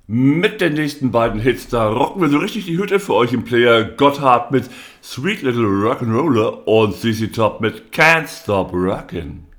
Mit den nächsten beiden Hits, da rocken wir so richtig die Hütte für euch im Player. Gotthard mit Sweet Little Rock'n'Roller und CC Top mit Can't Stop Rockin'.